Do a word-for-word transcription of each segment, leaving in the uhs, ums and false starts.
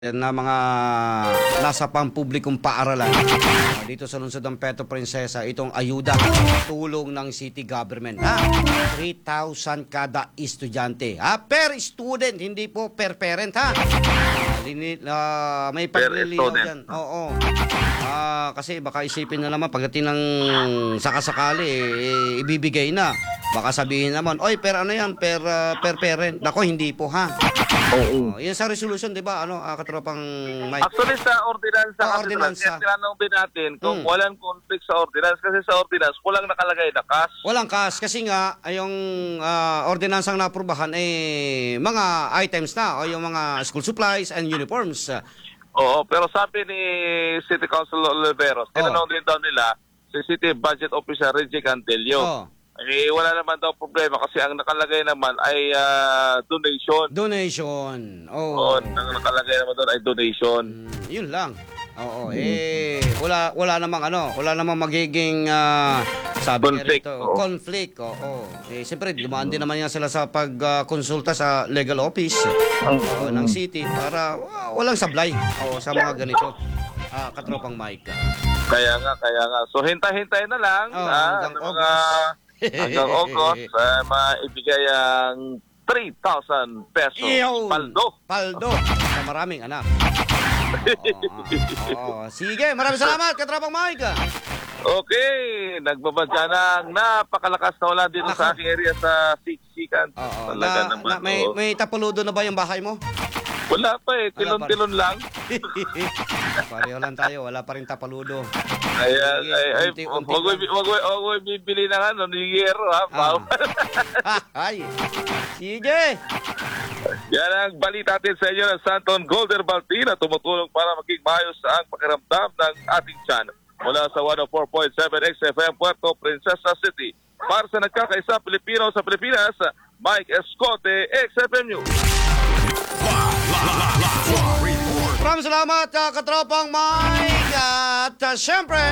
na mga nasa pampublikong paaralan uh, dito sa lungsod ng Puerto Princesa, itong ayuda, tulong ng city government. Ha? three thousand kada estudyante. Ha? Per student, hindi po per parent. Ha? Uh, may pagliliyaw dyan. Oo. Uh, kasi baka isipin na naman pagdating ng sakasakali, eh, ibibigay na. Baka sabihin naman, oy, per ano yan, per, uh, per parent. Nako, hindi po, ha? Oo. Uh, yan sa resolution, di ba? Ano, uh, katropang Mike? Actually, sa ordinansa, oh, ordinansa. Kaya tinanong din natin kung hmm. walang conflict sa ordinance. Kasi sa ordinance, walang nakalagay na cash. Walang cash. Kasi nga, yung uh, ordinansang naaprubahan, eh, mga items na, o yung mga school supplies and uniforms. Oo, pero sabi ni City Councilor Oliveros, tinanong oh. din daw nila si City Budget Officer Reggie Cantelio. Oh. Eh, wala naman daw problema kasi ang nakalagay naman ay uh, donation. Donation. Oo. Oo, ang nakalagay naman doon ay donation. Mm, yun lang. Oo. Mm-hmm. Eh, wala, wala namang ano, wala namang magiging uh, sabi conflict. Rito, oo. Conflict. Oo. Eh, siyempre, dumaan din naman yan sila sa pagkonsulta uh, sa legal office uh, ng city para uh, walang sablay uh, sa mga ganito. Ah, katropang Mike. Kaya nga, kaya nga. So, hintay-hintay na lang. Oh, ah, hanggang mga hanggang August, uh, maibigay ang three thousand pesos. Ew! Paldo. Paldo. Sa maraming anak. Oo, oo. Sige, maraming salamat, katropang Mike. Okay, nagbabadya ng napakalakas na ulan dito sa aking area sa Siksikan. Oo, Talaga na, naman. Na, may, oh. may tapaludo na ba yung bahay mo? Wala pa eh, tilon-tilon lang. Pareho lang tayo, wala pa rin tapaludo. Ay, ay, ay, wag mo bibili ng ano, ni Hierro ha. Ah. Ay, sige. Yan ang balita natin sa inyo ng Santon Golden Balti na tumutulong para maging maayos ang pakiramdam ng ating channel. Mula sa one oh four point seven X F M Puerto Princesa City. Para sa nagkakaisa Pilipino sa Pilipinas, Mike Escote, X F M News. Maraming salamat, uh, katropang Mike. At uh, syempre,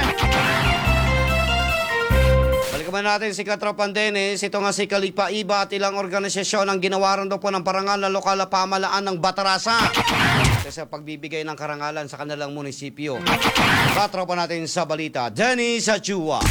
balikan natin si katropang Dennis. Ito nga si Kalipa Iba at ilang organisasyon ang ginawaran daw po ng parangal na lokal na pamahalaan ng Batarasa sa pagbibigay ng karangalan sa kanilang munisipyo. Katropa natin sa balita, Dennis Achua.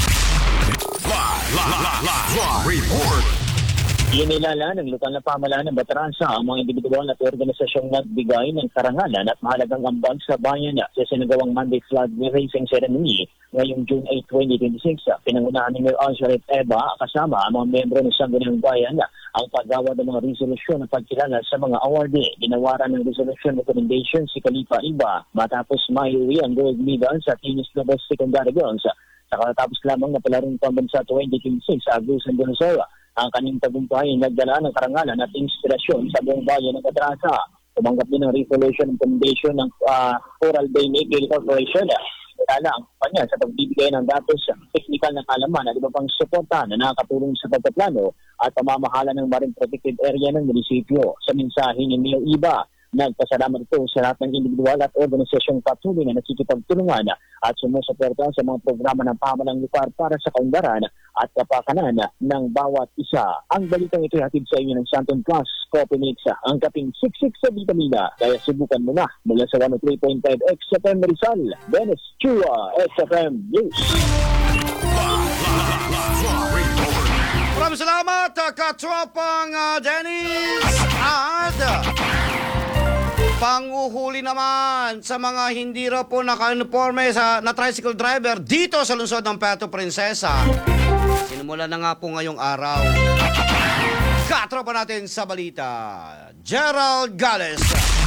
Report. Inilala ng lokal na pamahalaan ng Batarasa ang mga individual at organisasyong nagbigay ng karangalan at mahalagang ambag sa bayan sa sinagawang Monday flag raising ceremony ngayong June eighth, twenty twenty-six. Pinangunahan ni Mayor Alsharet Eba kasama ang mga membro ng Sangguniang Bayan ang paggawa ng mga resolusyon at pagkilala sa mga awardee. Ginawaran ng resolution recommendation si Kalipa Iba matapos maiuwi ang gold medal sa Teenage Global Secondary Girls sa katatapos lamang na palarong pambansa twenty twenty-six sa Agusan de Rosero. Ang kanyang tagumpay ay nagdala ng karangalan at inspirasyon sa buong bayan ng Batarasa. Tumanggap din ng resolution and commendation ng uh, Coral Bay Nickel Corporation. Itala ang kumpanya sa pagbibigay ng datos, technical na kaalaman at iba pang suporta na nakakatulong sa pagpaplano at pamamahala ng marine protected area ng munisipyo. Sa mensahe ni Mayor Iba, nagpasalamat ito sa lahat ng individual at organisasyong patuloy na nakikipagtulungan at sumusuporta sa mga programa ng pamahalang lugar para sa kaunlaran at kapakanan ng bawat isa. Ang balitang ito hatid sa inyo ng Santon Plus Coffee Mix, ang kaping siksik sa vitamina. Kaya subukan mo na mula sa one oh three point five X F M Rizal, Dennis Chua, X F M News. Maraming salamat, katropang uh, Dennis. At panguhuli naman sa mga hindi raw po naka-uniforme sa, na tricycle driver dito sa lungsod ng Puerto Princesa. Sinimula na nga po ngayong araw. Katropa natin sa balita, Gerald Gales.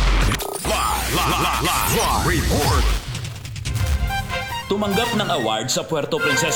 Report. Tumanggap ng award sa Puerto Princesa.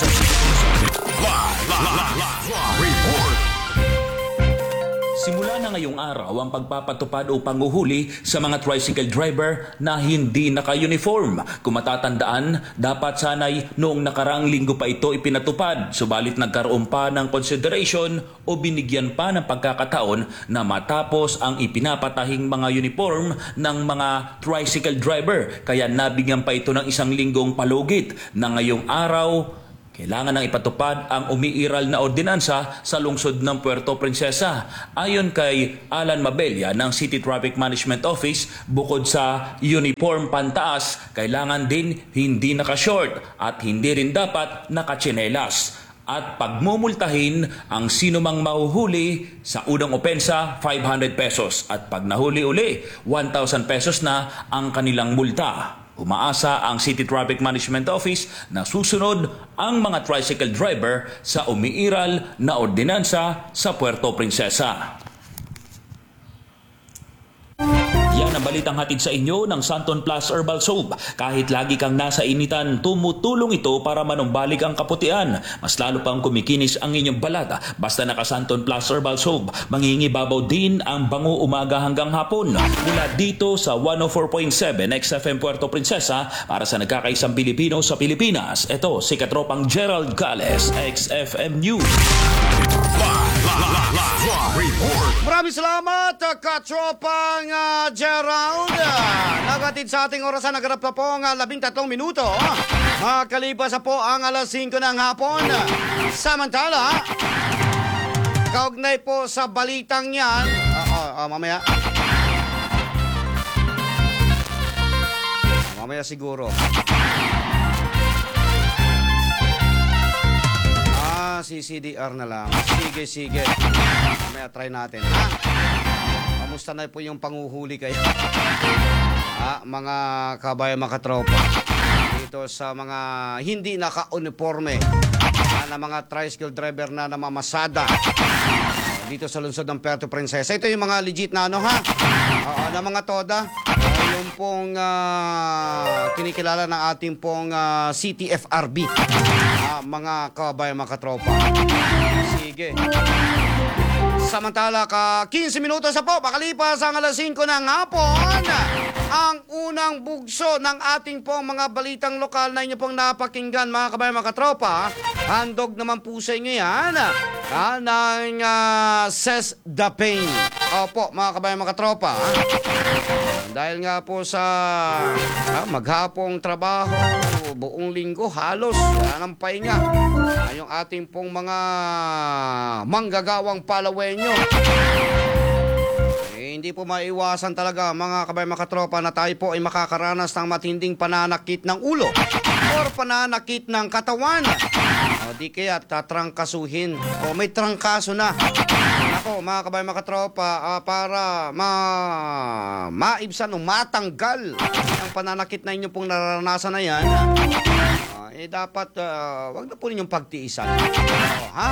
Report. Simula na ngayong araw ang pagpapatupad o panghuhuli sa mga tricycle driver na hindi naka-uniform. Kung matatandaan, dapat sanay noong nakarang linggo pa ito ipinatupad. Subalit nagkaroon pa ng consideration o binigyan pa ng pagkakataon na matapos ang ipinapatahing mga uniform ng mga tricycle driver. Kaya nabigyan pa ito ng isang linggong palugit na ngayong araw Kailangan nang ipatupad ang umiiral na ordinansa sa lungsod ng Puerto Princesa. Ayon kay Alan Mabella ng City Traffic Management Office, bukod sa uniform pantaas, kailangan din hindi naka-short at hindi rin dapat nakatsinelas. At pagmumultahin ang sino mang mahuhuli sa unang opensa, five hundred pesos. At pag nahuli uli, one thousand pesos na ang kanilang multa. Umaasa ang City Traffic Management Office na susunod ang mga tricycle driver sa umiiral na ordinansa sa Puerto Princesa. Yan ang balitang hatid sa inyo ng Santon Plus Herbal Soap. Kahit lagi kang nasa initan, tumutulong ito para manumbalik ang kaputian. Mas lalo pang kumikinis ang inyong balat. Basta naka Santon Plus Herbal Soap, mangingibabaw din ang bango umaga hanggang hapon. Mula dito sa one oh four point seven X F M Puerto Princesa, para sa nagkakaisang Pilipino sa Pilipinas, ito si Katropang Gerald Gales, X F M News. Maraming salamat, Katropang uh, Gerald. Uh, nagatid sa ating orasan, naganap na po ang uh, labing tatlong minuto. Makalipas na po ang alas singko ng hapon. Samantala, kaugnay po sa balitang yan, uh, uh, uh, mamaya, mamaya siguro. Ah, C C D R na lang. Sige, sige. Mamaya try natin, ha? Kamusta na po yung panguhuli kayo? Ha, mga kabayan, mga katropa. Dito sa mga hindi naka-uniforme na mga tricycle driver na namamasada dito sa lungsod ng Puerto Princesa. Ito yung mga legit na ano, ha? Oo, na mga toda. Yung pong uh, kinikilala ng ating pong uh, C T F R B. Uh, mga kabayan, mga katropa. Sige. Samantala, ka fifteen minutos na po, makalipas ang alas singko ng hapon, ang unang bugso ng ating pong mga balitang lokal na inyo pong napakinggan, mga kabayan, mga katropa. Handog naman po sa inyo yan, ah, ng uh, Says the Pain. Opo, mga kabayan, mga katropa. Dahil nga po sa ah, maghapong trabaho, buong linggo, halos, wala nang pahinga. Ah, yung ating pong mga manggagawang palawenyo. Eh, hindi po maiwasan talaga, mga kabayan, mga katropa, na tayo po ay makakaranas ng matinding pananakit ng ulo or pananakit ng katawan. O di kaya tatrangkasuhin o may trangkaso na. Ako, mga kabayan, mga katropa, uh, para ma maibsan o matanggal ang pananakit na inyo pong nararanasan na yan, uh, eh dapat uh, wag na po ninyong pagtiisan. O, ha?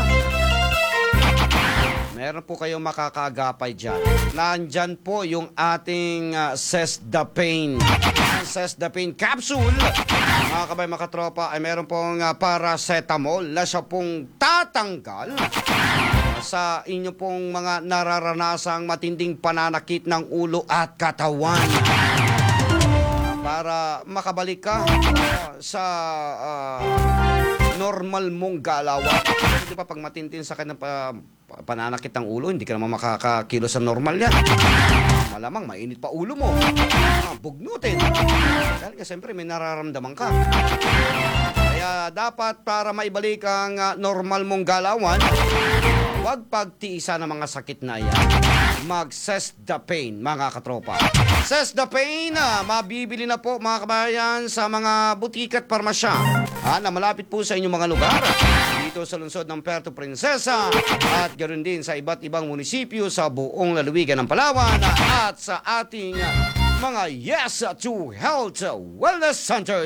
Meron po kayong makakagapay dyan. Nandyan po yung ating uh, Says the Pain. Ang Says the Pain capsule, mga kabay, mga katropa, ay meron pong uh, paracetamol na siya pong tatanggal uh, sa inyo pong mga nararanasang matinding pananakit ng ulo at katawan. Uh, para makabalik ka uh, sa uh, normal mong galawan. Hindi pa pag matindin sa kanyang pa, pananakit ng ulo, hindi ka naman makakakilo sa normal yan. Malamang mainit pa ulo mo. Ah, bugnutin. Dahil ka siyempre may nararamdaman ka. Kaya dapat para maibalik ang uh, normal mong galawan, huwag pagtiisa ng mga sakit na yan. Mag-Says the Pain, mga katropa. Says the Pain, uh, mabibili na po, mga kabayan, sa mga butika at parmasya ah, na malapit po sa inyong mga lugar. Dito sa lungsod ng Puerto Princesa at ganoon din sa iba't ibang munisipyo sa buong lalawigan ng Palawan at sa ating mga Yes to Health Wellness Centers.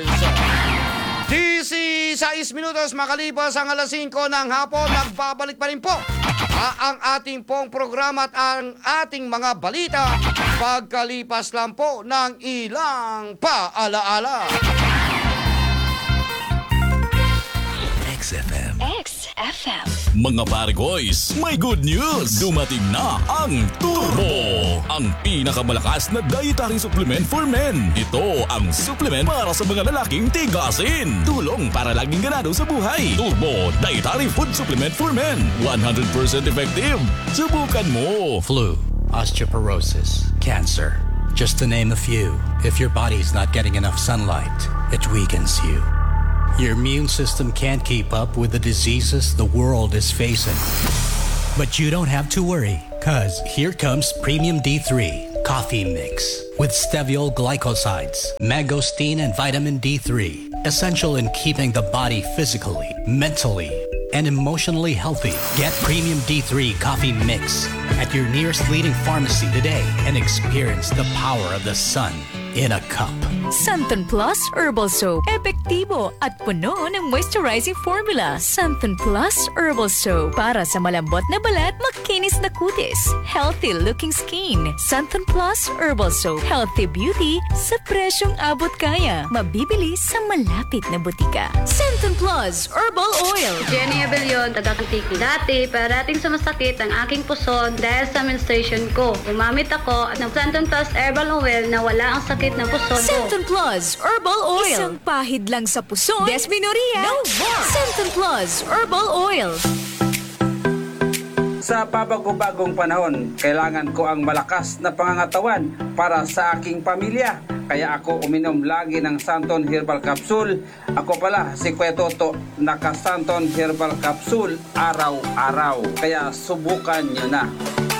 sixteen minutos makalipas ang alas singko ng hapon, nagbabalik pa rin po ah, ang ating pong programa at ang ating mga balita pagkalipas lang po ng ilang paalaala. X F M. X F M. Mga pare boys, may good news! Dumating na ang Turbo! Ang pinakamalakas na dietary supplement for men. Ito ang supplement para sa mga lalaking tigasin. Tulong para laging ganado sa buhay. Turbo Dietary Food Supplement for Men. one hundred percent effective. Subukan mo! Flu, osteoporosis, cancer. Just to name a few. If your body's not getting enough sunlight, it weakens you. Your immune system can't keep up with the diseases the world is facing. But you don't have to worry, cause here comes Premium D three Coffee Mix with steviol glycosides, mangosteen, and vitamin D three, essential in keeping the body physically, mentally, and emotionally healthy. Get Premium D three Coffee Mix at your nearest leading pharmacy today and experience the power of the sun in a cup. Santon Plus Herbal Soap. Epektibo at puno ng moisturizing formula. Santon Plus Herbal Soap. Para sa malambot na balat, makinis na kutis. Healthy looking skin. Santon Plus Herbal Soap. Healthy beauty sa presyong abot kaya. Mabibili sa malapit na butika. Santon Plus Herbal Oil. Jenny Abellion, taga-Antique. Dati, parating sa masakit ang aking puson dahil sa menstruation ko. Gumamit ako ng Santon Plus Herbal Oil na wala ang sakit ng puson ko. Santon Plus Herbal Oil. Isang pahid lang sa puson. Desmenorrhea. No more. Santon Plus Herbal Oil. Sa pabago-bagong panahon, kailangan ko ang malakas na pangangatawan para sa aking pamilya. Kaya ako uminom lagi ng Santon Herbal Capsule. Ako pala, si Kuya Toto, naka Santon Herbal Capsule araw-araw. Kaya subukan nyo na.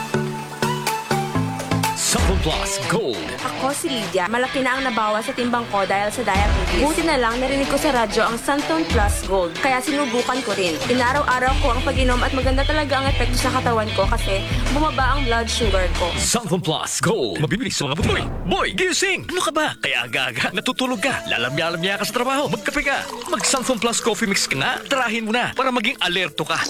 Santon Plus Gold. Ako si Lydia. Malaki na ang nabawa sa timbang ko dahil sa diabetes. Buti na lang narinig ko sa radyo ang Santon Plus Gold. Kaya sinubukan ko rin. Inaraw-araw ko ang pag-inom at maganda talaga ang epekto sa katawan ko kasi bumaba ang blood sugar ko. Santon Plus Gold. Mabibili sa mga butoy. Boy, gising! Ano ka ba? Kaya aga-aga, natutulog ka. Lalamya-lamya ka sa trabaho. Magkape ka. Mag Santon Plus Coffee Mix ka nga. Tarahin mo na para maging alerto ka.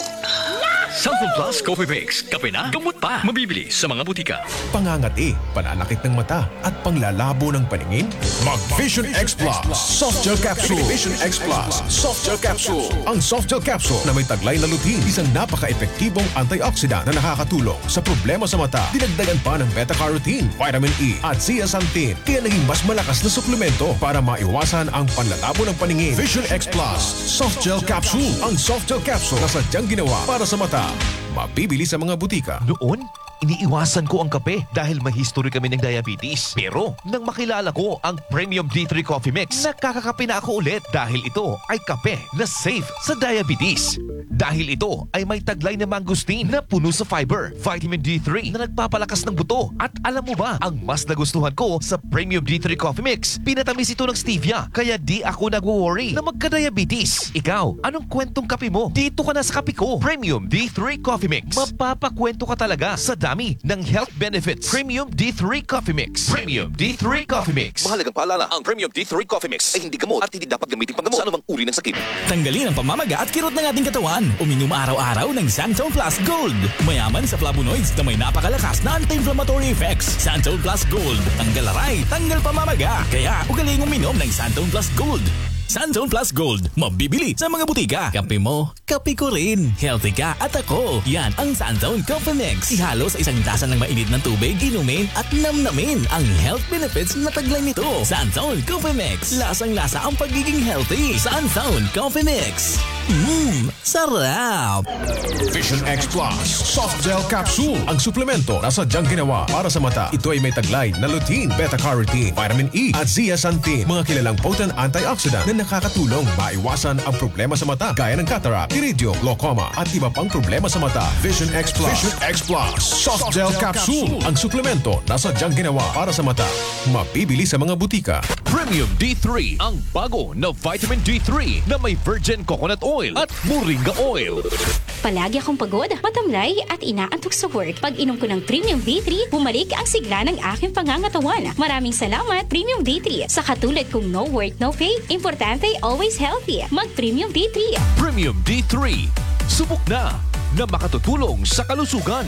Santon Plus Coffee Mix. Kape na, gamot pa. Mabibili sa mga butika. Pangangati, pananakit ng mata, at panglalabo ng paningin? Mag Vision X Plus Soft Gel Capsule. Vision X Plus Soft Gel Capsule. Ang Soft Gel Capsule na may taglay na lutein, isang napaka-epektibong antioxidant na nakakatulong sa problema sa mata. Dinagdagan pa ng beta-carotene, vitamin E, at zeaxanthin, kaya naging mas malakas na suplemento para maiwasan ang panlalabo ng paningin. Vision X Plus Soft Gel Capsule. Ang Soft Gel Capsule na sadyang ginawa para sa mata. Mabibili sa mga butika. Noon, iniiwasan ko ang kape dahil may history kami ng diabetes. Pero nang makilala ko ang Premium D three Coffee Mix, nakakakape na ako ulit dahil ito ay kape na safe sa diabetes. Dahil ito ay may taglay na mangosteen na puno sa fiber, vitamin D three na nagpapalakas ng buto. At alam mo ba, ang mas nagustuhan ko sa Premium D three Coffee Mix, pinatamis ito ng stevia, kaya di ako nag-worry na magka-diabetes. Ikaw, anong kwentong kape mo? Dito ka na sa kape ko. Premium D three Coffee Mix. Mapapakwento ka talaga sa dami ng health benefits. Premium D three Coffee Mix. Premium D three Coffee Mix. Mahalagang paalala, ang Premium D three Coffee Mix ay hindi gamot at hindi dapat gamitin panggamot sa anumang uri ng sakit. Tanggalin ang pamamaga at kirot ng ating katawan. Uminom araw-araw ng Santon Plus Gold. Mayaman sa flavonoids na may napakalakas na anti-inflammatory effects. Santon Plus Gold. Tanggal aray, tanggal pamamaga. Kaya ugaling uminom ng Santon Plus Gold. Santon Plus Gold. Mabibili sa mga butika. Kape mo, kape ko rin. Healthy ka at ako. Yan ang Santon Coffee Mix. Ihalo sa isang tasa ng mainit ng tubig, inumin at namnamin ang health benefits na taglay nito. Santon Coffee Mix. Lasang-lasa ang pagiging healthy. Santon Coffee Mix. Mmm, sarap! Vision X Plus Soft Gel Capsule. Ang suplemento na sadyang ginawa para sa mata. Ito ay may taglay na lutein, beta-carotene, vitamin E, at zeaxanthin. Mga kilalang potent antioxidant na nakakatulong maiwasan ang problema sa mata gaya ng cataract, iridium, glaucoma, at iba pang problema sa mata. Vision X Plus Vision X Plus Soft Gel Capsule. Ang suplemento na sadyang ginawa para sa mata. Mabibili sa mga butika. Premium D three. Ang bago na vitamin D three na may virgin coconut oil at moringa oil. Palagi akong pagod, matamlay at inaantok sa work. Pag inom ko ng Premium D three, bumalik ang sigla ng aking pangangatawan. Maraming salamat, Premium D three. Sa katulad kong no work, no pay, importante, always healthy. Mag-Premium D three. Premium D three. Subok na na makatutulong sa kalusugan.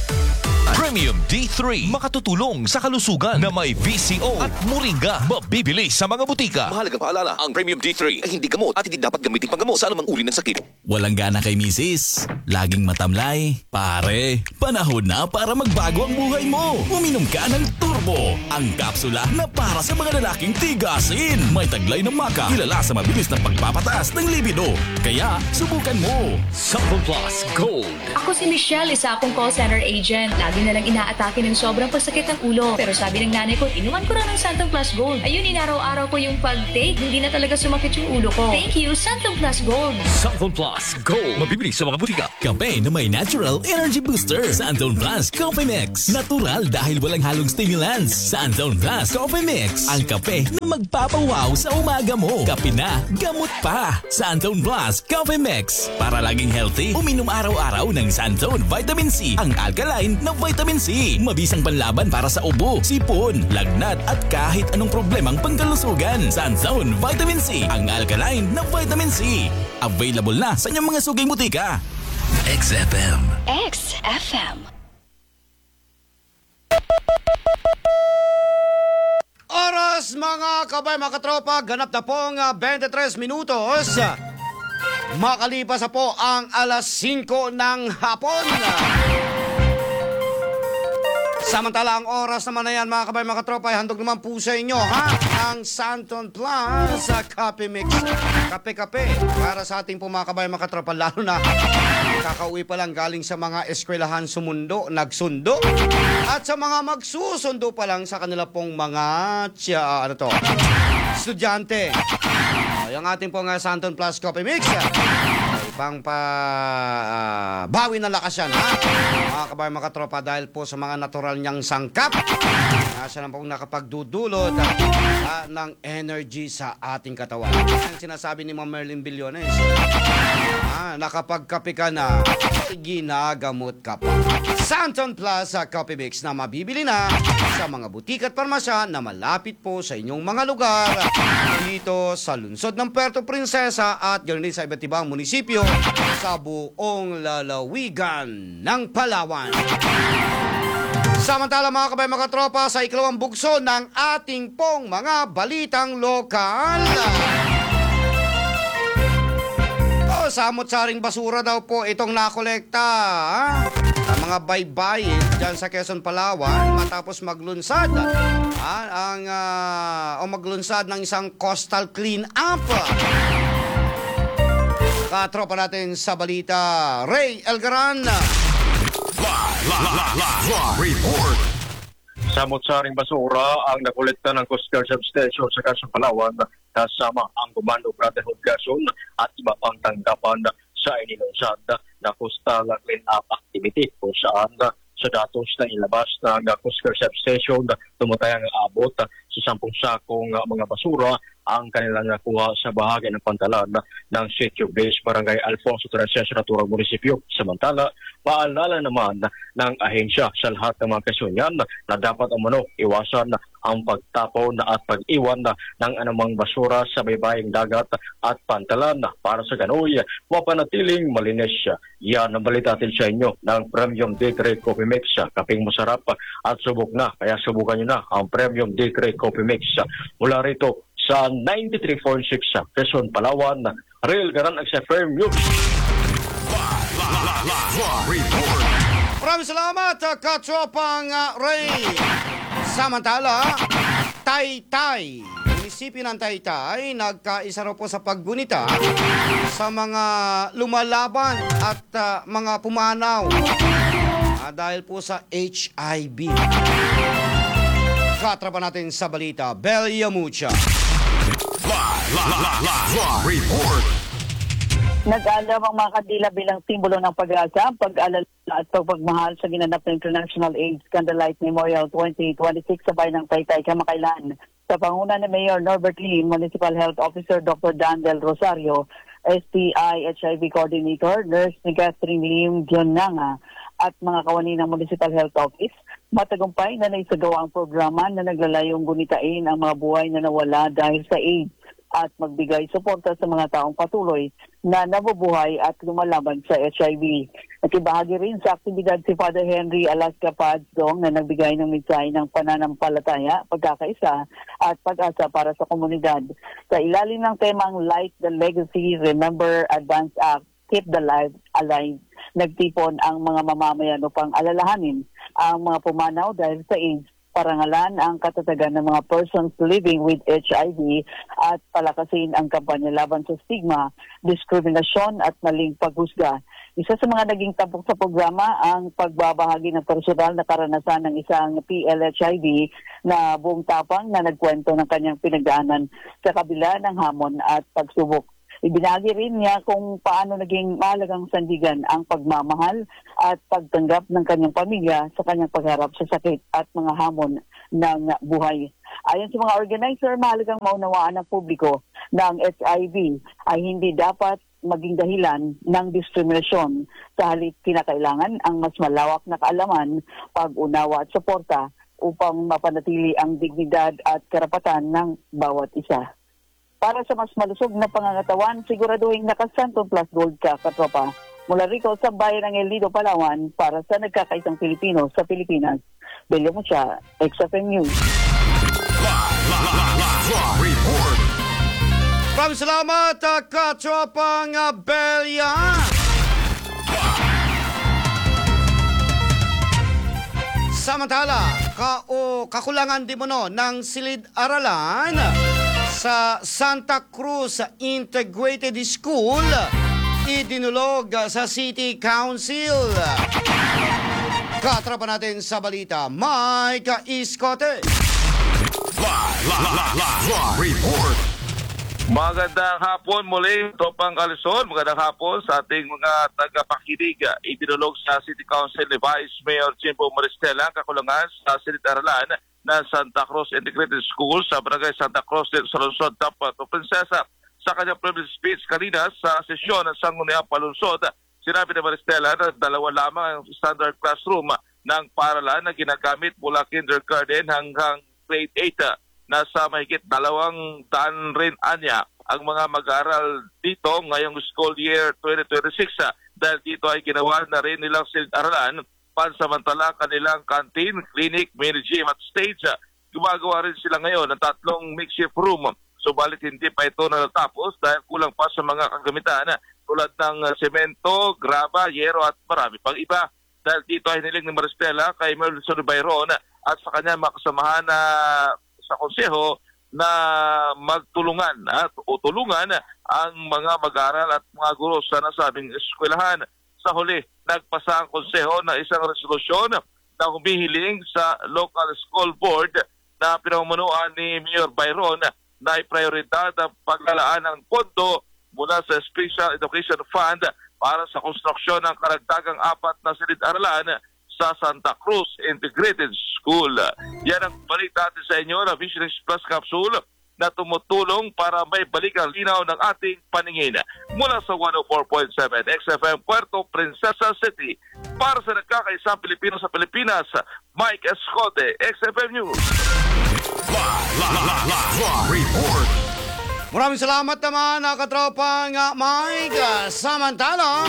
Premium D three. Makatutulong sa kalusugan na may V C O at moringa. Mabibili sa mga butika. Mahalagang paalala, ang Premium D three ay hindi gamot at hindi dapat gamitin panggamot sa anumang uri ng sakit. Walang gana kay misis? Laging matamlay? Pare, panahon na para magbago ang buhay mo. Uminom ka ng Turbo, ang kapsula na para sa mga lalaking tigasin. May taglay ng maka, kilala sa mabilis na pagpapataas ng libido. Kaya, subukan mo. Santon Plus Gold. Ako si Michelle, isa akong call center agent. Lagi na lang inaatake ng sobrang pagsakit ng ulo. Pero sabi ng nanay ko, inuman ko na ng Santon Plus Gold. Ayun, inaraw-araw ko yung pag-take. Hindi na talaga sumakit yung ulo ko. Thank you, Santon Plus Gold. Santon Plus Gold. Mabibili sa mga butika. Kape na may natural energy booster. Santon Plus Coffee Mix. Natural dahil walang halong stimulants. Santon Plus Coffee Mix. Ang kape na magpapawaw sa umaga mo. Kape na, gamot pa. Santon Plus Coffee Mix. Para laging healthy, uminom araw-araw ng Santon Vitamin C. Ang alkaline na vitamin C. Mabisang panlaban para sa ubo, sipon, lagnat at kahit anong problemang pangkalusugan. Santon Vitamin C. Ang alkaline na vitamin C. Available na sa inyong mga suging butika. X F M. X F M. Oras mga kabay, mga katropa, ganap na pong uh, twenty-tres minutos. Makalipas na po ang alas singko ng hapon. Samantala, ang oras naman na yan, mga kabay, mga katropa, ay handog naman po sa inyo, ha? Ang Santon Plus uh, Coffee Mix. Kape-kape para sa ating po mga kabay, mga katropa, lalo na kakauwi pa lang galing sa mga eskwelahan sumundo, nagsundo, at sa mga magsusundo pa lang sa kanila pong mga tya, ano to, estudyante. Uh, yung ating pong uh, Santon Plus Coffee Mix, uh, pang pa uh, bawi na lakas yan, ha? Mga kabay, mga katropa, dahil po sa mga natural niyang sangkap, nasa lang pong nakapagdudulot uh, ng energy sa ating katawan. Ang sinasabi ni Ma'am Merlin Billones, ah, nakapagkape ka na, ginagamot ka pa. Santon Plus uh, Coffee Mix na mabibili na sa mga butik at parmasya na malapit po sa inyong mga lugar dito sa lungsod ng Puerto Princesa at ganoon din sa iba't ibang munisipyo sa buong lalawigan ng Palawan. Samantala mga kabay, mga tropa, sa ikalawang bugso ng ating pong mga balitang lokal. Oh, samot-saring basura daw po itong nakolekta, ha? Ang mga baybayin dyan sa Quezon, Palawan matapos maglunsad ha? ang uh, o maglunsad ng isang coastal clean up. Katropa natin sa balita, Ray Elgaran. Report. Samot-saring basura ang nakolekta ng Coast Guard Substation sa Quezon, Palawan kasama ang Comando Brotherhood Quezon at iba pang tanggapan sa inilunsad na coastal clean-up activity kung saan sa datos na ilabas ng Coast Guard Substation tumatayang abot sa sampung sakong mga basura ang kanilang nakuha sa bahagi ng pantalan ng Sitio Base, Barangay Alfonso Terceira, Naturang Munisipyo. Samantala, paalala naman ng ahensya sa lahat ng mga kasunyan na dapat umano iwasan ang pagtapon at pag-iwan ng anumang basura sa baybaying dagat at pantalan para sa ganoy mapanatiling malinis. Yan ang balita natin sa inyo ng Premium D three Coffee Mix. Kaping masarap at subok na, kaya subukan nyo na ang Premium D three Coffee Mix. Mula rito sa ninety-three point six Quezon, Palawan, Real Garan X F M News. Maraming salamat, katropang uh, Ray. Samantala, Taytay, munisipyo ng Taytay, nagkaisa raw po sa paggunita sa mga lumalaban at uh, mga pumanaw uh, dahil po sa H I V. Katropa natin sa balita, Belia Mucha. Report. Nag-alam ang mga kandila bilang simbolo ng pag-asa, pag-alala at pagmamahal sa ginanap ng International AIDS Candlelight Memorial twenty twenty-six sa bayan ng Taytay kamakailan. Sa panguna ni Mayor Norbert Lee, Municipal Health Officer Doctor Dan Del Rosario, S T I H I V Coordinator, Nurse ni Catherine Lim Dionanga at mga kawani ng Municipal Health Office, matagumpay na naisagawa ang programa na naglalayong gunitain ang mga buhay na nawala dahil sa AIDS at magbigay suporta sa mga taong patuloy na nabubuhay at lumalaban sa H I V. Nakibahagi rin sa aktibidad si Father Henry Alaska Padsong na nagbigay ng mensahe ng pananampalataya, pagkakaisa at pag-asa para sa komunidad. Sa ilalim ng temang Light the Legacy, Remember, Advance Act, Keep the Life Alive, nagtipon ang mga mamamayan upang alalahanin ang mga pumanaw dahil sa AIDS, parangalan ang katatagan ng mga persons living with H I V at palakasin ang kampanya laban sa stigma, diskriminasyon at maling paghusga. Isa sa mga naging tampok sa programa ang pagbabahagi ng personal na karanasan ng isang P L H I V na buong tapang na nagkwento ng kanyang pinagdaanan sa kabila ng hamon at pagsubok. Ibinagi rin niya kung paano naging mahalagang sandigan ang pagmamahal at pagtanggap ng kanyang pamilya sa kanyang pagharap sa sakit at mga hamon ng buhay. Ayon sa mga organizer, mahalagang maunawaan ng publiko na ang H I V ay hindi dapat maging dahilan ng diskriminasyon. Sa halip, kinakailangan ang mas malawak na kaalaman, pag-unawa at suporta upang mapanatili ang dignidad at karapatan ng bawat isa. Para sa mas malusog na pangangatawan, siguraduhin naka-Santon Plus Gold ka, katropa. Mula rito sa bayan ng El Nido, Palawan, para sa nagkakaisang Pilipino sa Pilipinas. Belyo mo siya, X F M News. Maraming salamat, uh, katropang uh, Belya. Samantala, ka o kakulangan di mo no ng silid-aralan sa Santa Cruz Integrated School, idinulog sa City Council. Katrapan natin sa balita, Mike Iskote. Report. Magandang hapon muli, Tropang Kalisod. Magandang hapon sa ating mga tagapakinig. Idinulog sa City Council ni Vice Mayor Jimbo Maristela kakulangan sa silid-aralan ng Santa Cruz Integrated School sa Barangay Santa Cruz sa Lungsod Dapato Princesa. Sa kanyang privilege speech kanina sa sesyon ng Sangguniang Palunsod, sinabi ni Maristela na dalawa lamang ang standard classroom ng paaralan na ginagamit mula kindergarten hanggang grade eight. Nasa mahigit dalawang daan rin anya ang mga mag-aaral dito ngayong school year twenty twenty-six dahil dito ay ginawa na rin nilang silid-aralan pansamantala kanilang canteen, clinic, mini gym at stage. Gumagawa rin sila ngayon ng tatlong makeshift room, subalit hindi pa ito natatapos dahil kulang pa sa mga kagamitan tulad ng semento, graba, yero at marami pang iba. Dahil dito ay niling ni Maristela kay Melson Bayron at sa kanya makasamahan na sa konseho na magtulungan at o tulungan ang mga mag-aaral at mga guro sa nasabing eskwelahan. Sa huli, nagpasa ang konseho na isang resolusyon na humihiling sa local school board na pinamumunuan ni Mayor Bayron na i-prioridad ang paglalaan ng pondo mula sa Special Education Fund para sa konstruksyon ng karagdagang apat na silid-aralan sa Santa Cruz Integrated School. Yan ang balita natin sa inyo na Vision Plus Capsule na tumutulong para may balik ang linaw ng ating paningin. Mula sa one oh four point seven X F M Puerto Princesa City, para sa nagkakaisang Pilipino sa Pilipinas, Mike Escote, X F M News. Report. Maraming salamat naman, nakatropang Mike. Samantala,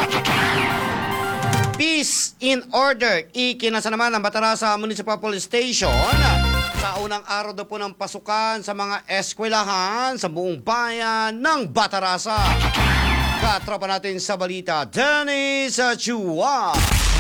peace in order. Ikinasa naman ang Batarasa Municipal Police Station sa unang araw daw po ng pasukan sa mga eskwelahan sa buong bayan ng Batarasa. Katropa natin sa balita, Dennis Chua.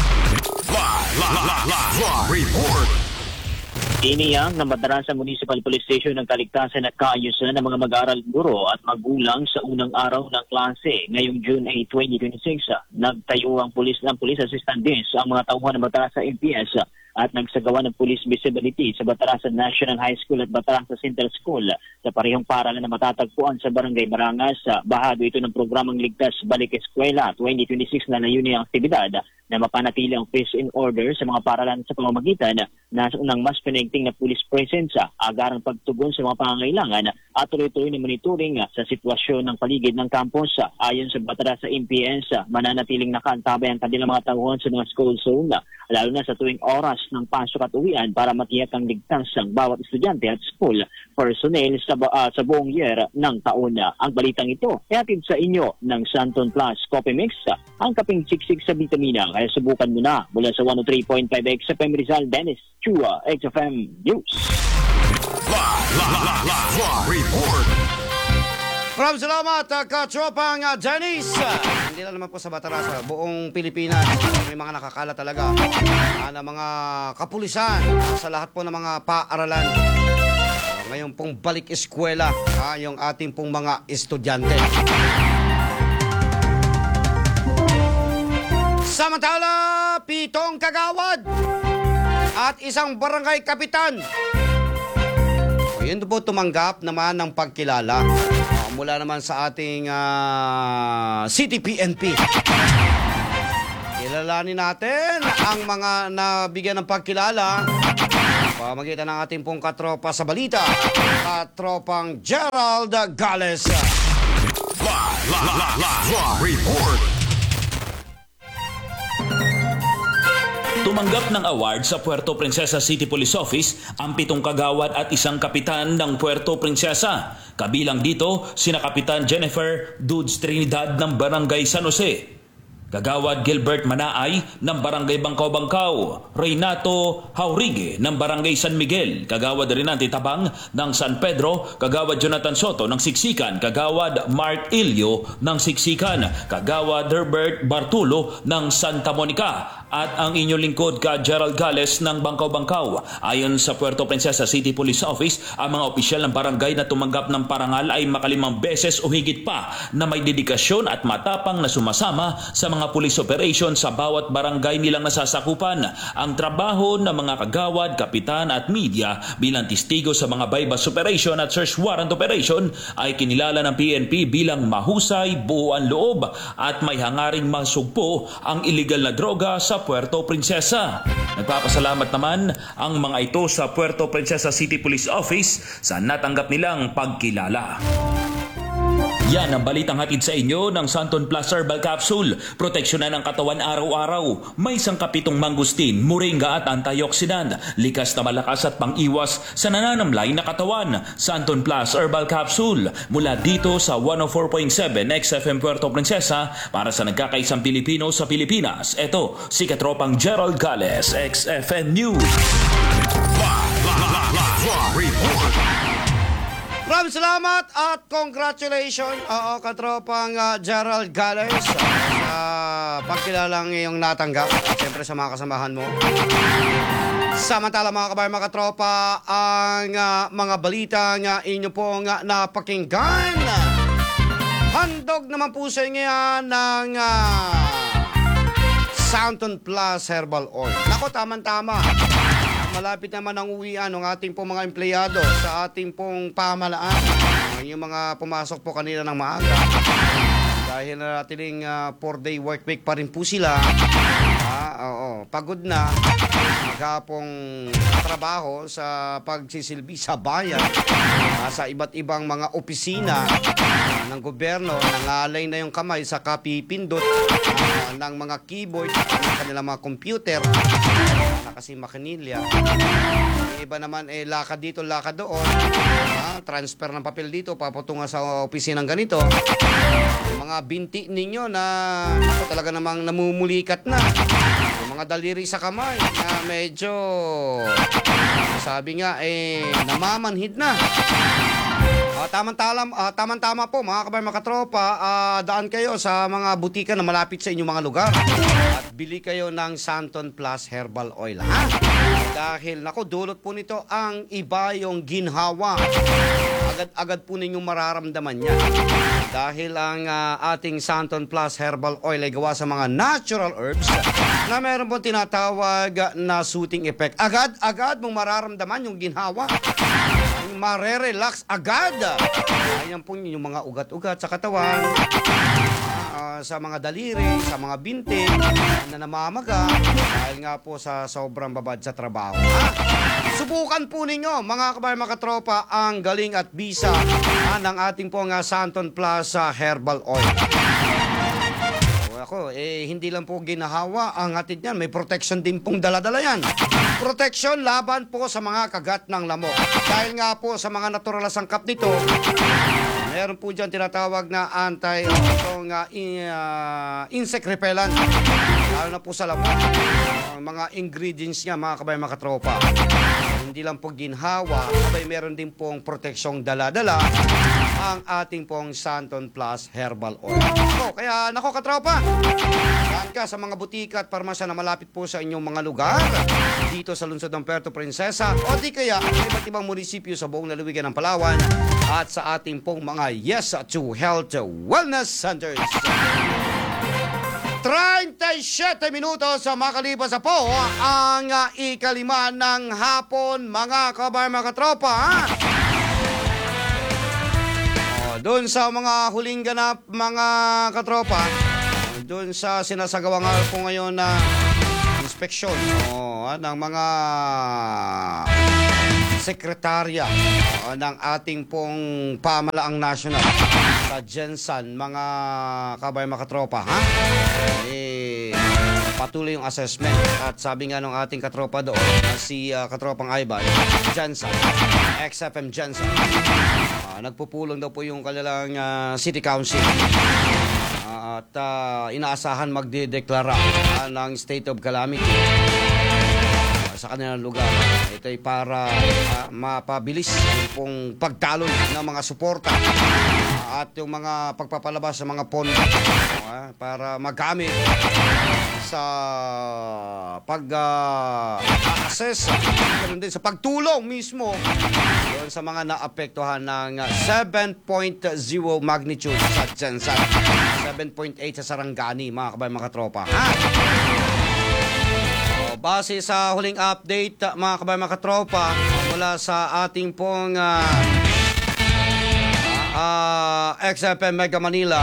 Report. Iniyang ng Batarasa Municipal Police Station ng kaligtasan at kaayusan ng mga mag-aaral, guro at magulang sa unang araw ng klase ngayong June eighth, twenty twenty-six. Nagtayo ang pulis ng Police Assistant Desk ang mga tauhan ng Batarasa M P S at nagsagawa ng police visibility sa Batarasa National High School at Batarasa Central School sa parehong paaralan na matatagpuan sa Barangay Marangas. Bahagi ito ng programang Ligtas Balik Eskwela twenty twenty-six na layunin ang aktibidad na mapanatili ang peace in order sa mga paaralan sa pamamagitan na unang mas pinigting na police presence, agarang pagtugon sa mga pangangailangan at tuloy-tuloy na monitoring sa sitwasyon ng paligid ng campus. Ayon sa Batarasa M P S, mananatiling nakaantabay ang kanilang mga tauhan sa mga school zone, lalo na sa tuwing oras ng pasok at uwian para matiyak ang ligtas ang bawat estudyante at school personnel sa, uh, sa buong year ng taon. Ang balitang ito ay hatid sa inyo ng Santon Plus Coffee Mix, ang kaping siksik sa vitamina. Kaya subukan mo na mula sa one oh three point five X F M Rizal, Dennis Chua, X F M News. Report. Maraming salamat, uh, katropang uh, Janice. Uh, hindi lang naman po sa Batarasa, buong Pilipinas. May mga nakakala talaga uh, na mga kapulisan uh, sa lahat po ng mga paaralan. Uh, ngayon pong balik eskwela, uh, yung ating pong mga estudyante. Samantala, pitong kagawad at isang barangay kapitan. O, yun po tumanggap naman ng pagkilala uh, mula naman sa ating uh, City P N P. Kilalanin natin ang mga nabigyan ng pagkilala pamagitan ng ating pong katropa sa balita, katropang Gerald Gales. Live, live, live, live report. Tumanggap ng award sa Puerto Princesa City Police Office ang pitong kagawad at isang kapitan ng Puerto Princesa. Kabilang dito, sina Kapitan Jennifer Dudes Trinidad ng Barangay San Jose, Kagawad Gilbert Manaay ng Barangay Bangkaw-Bangkaw, Reynato Haurige ng Barangay San Miguel, Kagawad Renante Tabang ng San Pedro, Kagawad Jonathan Soto ng Siksikan, Kagawad Mark Ilio ng Siksikan, Kagawad Herbert Bartulo ng Santa Monica, at ang inyong lingkod ka Gerald Gales ng Bangkaw-Bangkaw. Ayon sa Puerto Princesa City Police Office, ang mga opisyal ng barangay na tumanggap ng parangal ay makalimang beses o higit pa na may dedikasyon at matapang na sumasama sa mga police operation sa bawat barangay nilang nasasakupan. Ang trabaho ng mga kagawad, kapitan at media bilang testigo sa mga bypass operation at search warrant operation ay kinilala ng P N P bilang mahusay, buuan loob at may hangaring masugpo ang illegal na droga sa Puerto Princesa. Nagpapasalamat naman ang mga ito sa Puerto Princesa City Police Office sa natanggap nilang pagkilala. Yan ang balitang hatid sa inyo ng Santon Plus Herbal Capsule. Proteksyonan ang katawan araw-araw. May sangkapitong mangustin, moringa at antioxidant. Likas na malakas at pang-iwas sa nananamlay na katawan. Santon Plus Herbal Capsule. Mula dito sa one oh four point seven X F M Puerto Princesa para sa nagkakaisang Pilipino sa Pilipinas. Ito, si katropang Gerald Gales, X F M News. Live, live, live, live report. Maraming salamat at congratulations, oo, katropang uh, Gerald Gales, sa uh, pagkilalang iyong natanggap. Siyempre sa mga kasamahan mo. Samantala mga kabayan, mga katropa, ang uh, mga balita nga inyo pong uh, napakinggan. Handog naman po sa inyo yan ng uh, Santon Plus Herbal Oil. Nako, tamang-tama. Malapit naman ang uwian ng ating pong mga empleyado sa ating pong pamalaan. Yung mga pumasok po kanina ng maaga. Dahil na natin uh, four day work week pa rin po sila. Ah, oo, pagod na. Maghapong trabaho sa pagsisilbi sa bayan. Ah, sa iba't ibang mga opisina ng gobyerno. Nangalay na yung kamay sa kapipindot uh, ng mga keyboard, ng kanilang mga computer. Na kasi makinilya. Yung iba naman eh lakad dito, lakad doon. Ah, transfer ng papel dito, papatunga sa opisina ng ganito. Yung mga binti ninyo na ako, talaga namang namumulikat na. Yung mga daliri sa kamay na medyo sabi nga eh namamanhid na. Uh, tamang-tama uh, tamang-tama po mga kabayan, mga katropa, uh, daan kayo sa mga butika na malapit sa inyong mga lugar at bili kayo ng Santon Plus Herbal Oil, ha? Dahil nako, dulot po nito ang iba yung ginhawa. Agad-agad po ninyong mararamdaman yan. Dahil ang uh, ating Santon Plus Herbal Oil ay gawa sa mga natural herbs na meron po tinatawag na soothing effect. Agad-agad mong mararamdaman yung ginhawa. Marerelax agad. Ayan po yung mga ugat-ugat sa katawan, uh, sa mga daliri, sa mga binti na namamaga dahil nga po sa sobrang babad sa trabaho. Ha? Subukan po ninyo mga kabayan, mga katropa, ang galing at bisa uh, ng ating po nga Santon Plus uh, Herbal Oil. Ako, eh, hindi lang po ginahawa ang hatid niyan. May protection din pong daladala yan. Protection laban po sa mga kagat ng lamok. Dahil nga po sa mga natural na sangkap nito, meron po dyan tinatawag na anti itong, uh, in, uh, insect repellent. Lalo na po sa lamok. Ang uh, mga ingredients niya, mga kabayan, mga katropa. hindi lang po ginhawa, abay meron din pong proteksyong dala-dala ang ating pong Santon Plus Herbal Oil. So, kaya nako katropa, saan ka sa mga butika at parmasya na malapit po sa inyong mga lugar dito sa lungsod ng Puerto Princesa o di kaya sa iba't ibang munisipyo sa buong lalawigan ng Palawan at sa ating pong mga Yes to Health Wellness Centers. thirty-seven minutos sa makalipas sa po ang uh, ikalima ng hapon, mga kabayan, mga katropa. Ha? O, doon sa mga huling ganap, mga katropa, doon sa sinasagawang nga po ngayon na inspeksyon o, ng mga sekretarya o, ng ating pong pamalaang national sa Jensan, mga kabayan, mga katropa, ha? Eh, patuloy yung assessment at sabi nga ng ating katropa doon na si uh, katropang Ivan Jensan, X F M Jensan, uh, nagpupulong daw po yung kanilang uh, city council uh, at uh, inaasahan magdedeklara uh, ng state of calamity uh, sa kanilang lugar. Ito ay para uh, mapabilis yung pong pagtalon ng mga suporta uh, at yung mga pagpapalabas sa mga pondo uh, para magamit sa pag-assess, uh, ganun din sa pagtulong mismo doon sa mga naapektuhan ng seven point zero magnitude sa Jensan, seven point eight sa Sarangani, mga kabayan, mga tropa. Ha? O, base sa huling update, mga kabayan, mga tropa, mula sa ating pong uh, uh, X F M Mega Manila,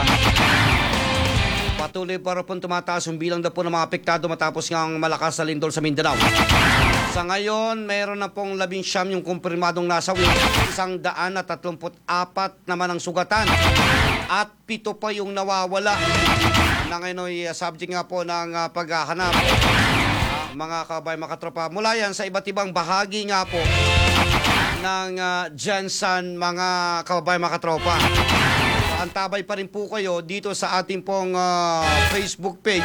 patuloy pa rin po tumataas yung bilang na po ng mga apektado matapos ng malakas na lindol sa Mindanao. Sa ngayon, mayroon na pong labing siyam yung kumpirmadong nasawi, isang daan at tatlumput apat naman ang sugatan, at pito pa yung nawawala na ngayon ay subject nga po ng uh, paghahanap. Uh, mga kabayan, mga katropa, mula yan sa iba't ibang bahagi nga po ng uh, Jensan, mga kabayan, mga katropa. Antabay pa rin po kayo dito sa ating pong uh, Facebook page,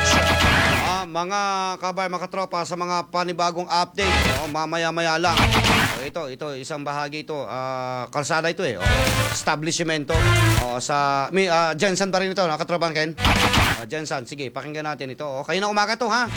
uh, mga kabayan, mga katropa, sa mga panibagong update. Uh, mamaya-maya lang. Uh, ito, ito, isang bahagi ito. Uh, kalsada ito eh. Uh, establishmento. Uh, sa, may, uh, Jensan pa rin ito, nakatropan Ken? Uh, Jensan, sige, pakinggan natin ito. Uh, kayo na umaga to, ha?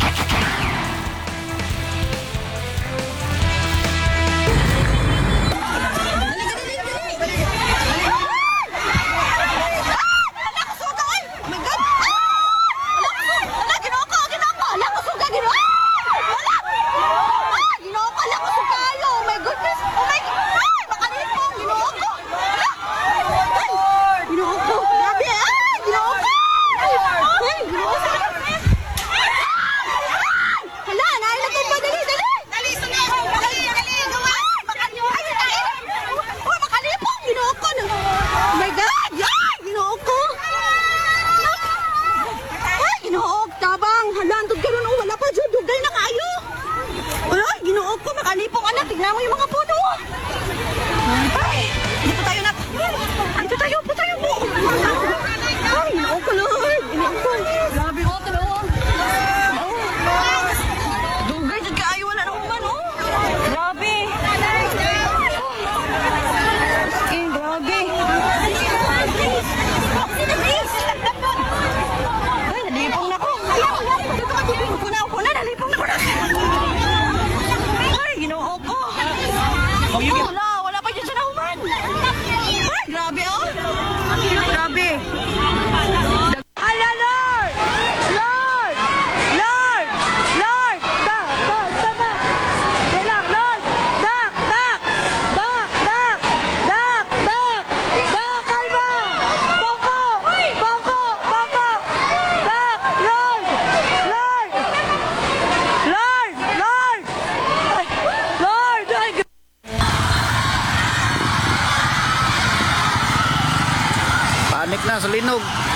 Panik na sa linog.